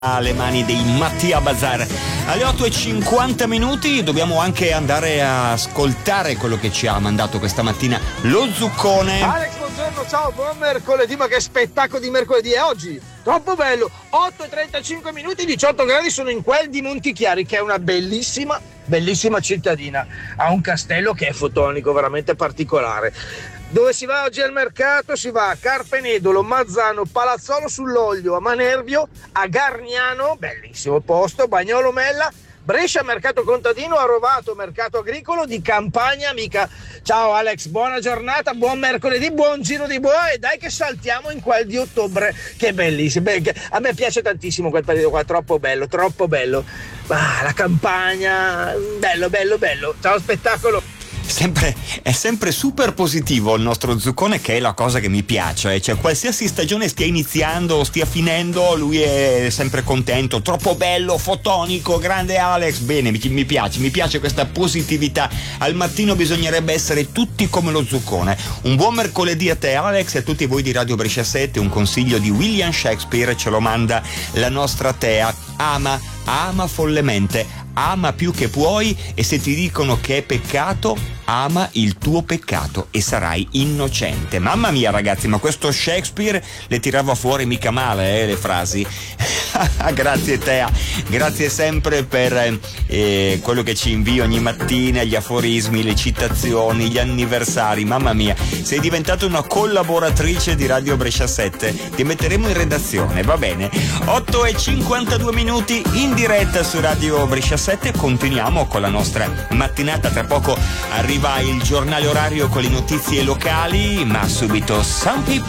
alle mani dei Mattia Bazar. Alle 8:50 dobbiamo anche andare a ascoltare quello che ci ha mandato questa mattina lo Zuccone. Alex, buongiorno, ciao, buon mercoledì, ma che spettacolo di mercoledì è oggi! Troppo bello! 8:35, 18 gradi, sono in quel di Montichiari, che è una bellissima cittadina. Ha un castello che è fotonico, veramente particolare. Dove si va oggi al mercato? Si va a Carpenedolo, Mazzano, Palazzolo sull'Oglio, a Manervio, a Garniano, bellissimo posto, Bagnolo Mella, Brescia, Mercato Contadino, a Rovato, Mercato Agricolo di Campagna Amica. Ciao Alex, buona giornata, buon mercoledì, buon giro di boa e dai che saltiamo in quel di ottobre, che è bellissimo. A me piace tantissimo quel periodo qua, troppo bello. La campagna, bello. Ciao, spettacolo. È sempre super positivo il nostro Zuccone, che è la cosa che mi piace, cioè qualsiasi stagione stia iniziando o stia finendo, lui è sempre contento, troppo bello, fotonico, grande Alex. Bene, mi piace questa positività. Al mattino bisognerebbe essere tutti come lo Zuccone. Un buon mercoledì a te Alex e a tutti voi di Radio Brescia 7. Un consiglio di William Shakespeare ce lo manda la nostra Tea. Ama follemente, ama più che puoi, e se ti dicono che è peccato, ama il tuo peccato e sarai innocente. Mamma mia ragazzi, ma questo Shakespeare le tirava fuori mica male, le frasi. Grazie Tea, grazie sempre per quello che ci invia ogni mattina, gli aforismi, le citazioni, gli anniversari. Mamma mia, sei diventata una collaboratrice di Radio Brescia 7, ti metteremo in redazione, va bene? 8:52 in diretta su Radio Brescia 7, continuiamo con la nostra mattinata. Tra poco arriva il giornale orario con le notizie locali, ma subito Some People.